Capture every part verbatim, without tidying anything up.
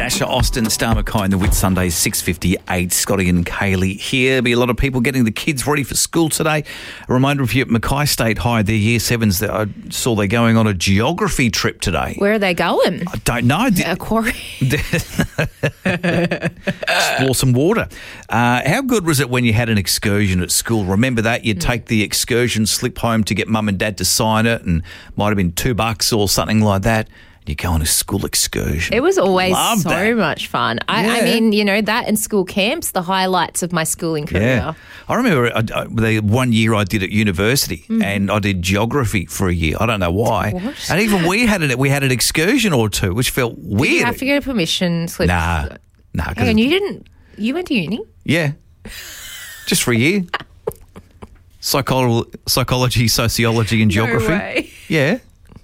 Asher Austin, Star Mackay in the Whitsundays, six fifty-eight. Scotty and Kaylee here. Be a lot of people getting the kids ready for school today. A reminder, if you're at Mackay State High, their year sevens, I saw they're going on a geography trip today. Where are they going? I don't know. A quarry. Explore some water. Uh, how good was it when you had an excursion at school? Remember that? You'd take the excursion slip home to get mum and dad to sign it, and might have been two bucks or something like that. You go on a school excursion. It was always Love so that. much fun. I, Yeah. I mean, you know, that and school camps, the highlights of my schooling career. Yeah. I remember I, I, the one year I did at university Mm. and I did geography for a year. I don't know why. What? And even we had it. We had an excursion or two, which felt weird. Did you have to get a permission slip? Nah, nah. 'cause Hang on, you didn't, you went to uni? Yeah, just for a year. Psycholo- psychology, sociology, and geography. No way. Yeah,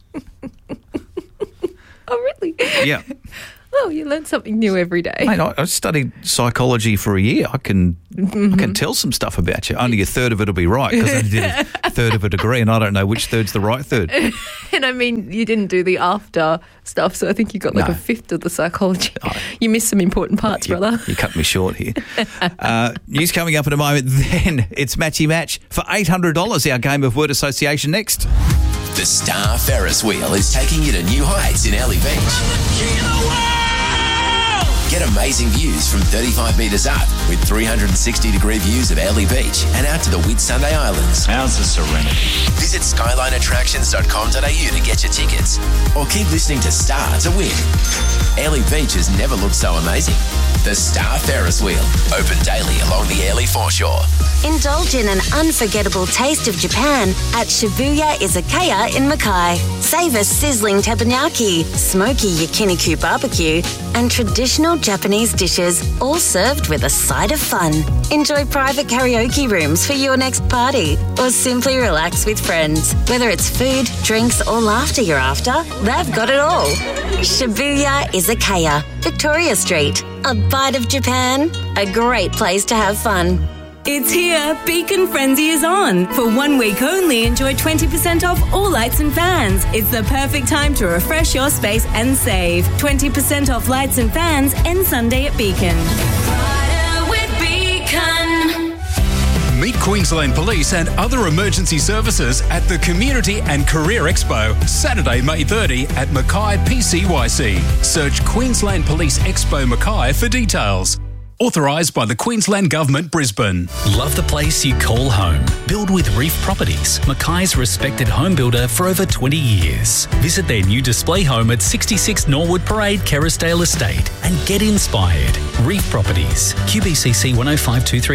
Oh, really? yeah. Oh, you learn something new every day. Mate, I, I studied psychology for a year. I can, Mm-hmm. I can tell some stuff about you. Only a third of it'll be right because I did a third of a degree, and I don't know which third's the right third. And I mean, you didn't do the after stuff, so I think you got like No. a fifth of the psychology. You missed some important parts, You, brother. you cut me short here. uh, news coming up in a moment. Then it's Matchy Match for eight hundred dollars. Our game of word association next. The Star Ferris wheel is taking you to new heights in Early Beach. Get amazing views from thirty-five metres up with three hundred sixty degree views of Early Beach and out to the Whitsunday Islands. How's the serenity? Visit skyline attractions dot com dot a u to get your tickets or keep listening to Star to win. Early Beach has never looked so amazing. The Star Ferris wheel, open daily along the Early foreshore. Indulge in an unforgettable taste of Japan at Shibuya Izakaya in Mackay. Savor sizzling teppanyaki, smoky yakiniku barbecue, and traditional Japanese dishes, all served with a side of fun. Enjoy private karaoke rooms for your next party, or simply relax with friends. Whether it's food, drinks, or laughter you're after, they've got it all. Shibuya Izakaya, Victoria Street. A bite of Japan, a great place to have fun. It's here. Beacon Frenzy is on. For one week only, enjoy twenty percent off all lights and fans. It's the perfect time to refresh your space and save. twenty percent off lights and fans end Sunday at Beacon. Brighter with Beacon. Meet Queensland Police and other emergency services at the Community and Career Expo, Saturday, May thirtieth at Mackay P C Y C. Search Queensland Police Expo Mackay for details. Authorised by the Queensland Government, Brisbane. Love the place you call home? Build with Reef Properties, Mackay's respected home builder for over twenty years. Visit their new display home at sixty-six Norwood Parade, Kerrisdale Estate, and get inspired. Reef Properties, Q B C C one oh five two three.